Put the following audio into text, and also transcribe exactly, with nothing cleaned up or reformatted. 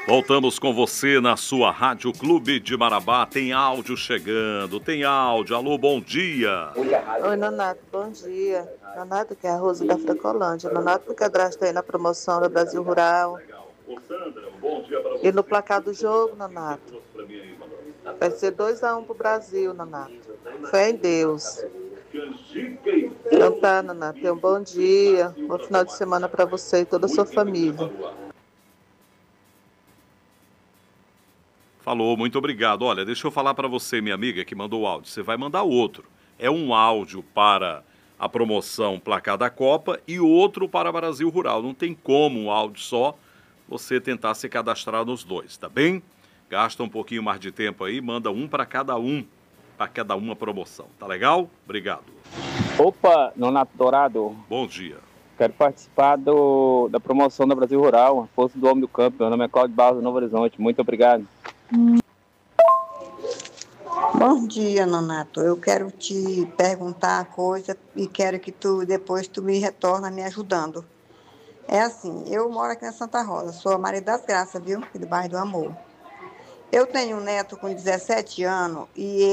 Voltamos com você na sua Rádio Clube de Marabá. Tem áudio chegando, tem áudio. Alô, bom dia. Oi, Nonato, bom dia. Nonato, que é a Rosa da Fracolândia. Nonato, me cadastra aí na promoção do Brasil Rural. E no placar do jogo, Nonato, vai ser dois a um pro Brasil, Nonato. Fé em Deus. Então tá, Nonato, tenha um bom dia, bom final de semana para você e toda a sua família. Falou, muito obrigado. Olha, deixa eu falar para você, minha amiga, que mandou o áudio. Você vai mandar outro. É um áudio para a promoção Placar da Copa e outro para Brasil Rural. Não tem como um áudio só você tentar se cadastrar nos dois, tá bem? Gasta um pouquinho mais de tempo aí, manda um para cada um, para cada uma promoção. Tá legal? Obrigado. Opa, Nonato Dourado. Bom dia. Quero participar do, da promoção da Brasil Rural, Força do Homem do Campo. Meu nome é Cláudio Barros do Novo Horizonte. Muito obrigado. Bom dia, Nonato. Eu quero te perguntar uma coisa e quero que tu depois tu me retorna me ajudando. É assim, eu moro aqui na Santa Rosa, sou a Maria das Graças, viu? Aqui do bairro do Amor. Eu tenho um neto com dezessete anos e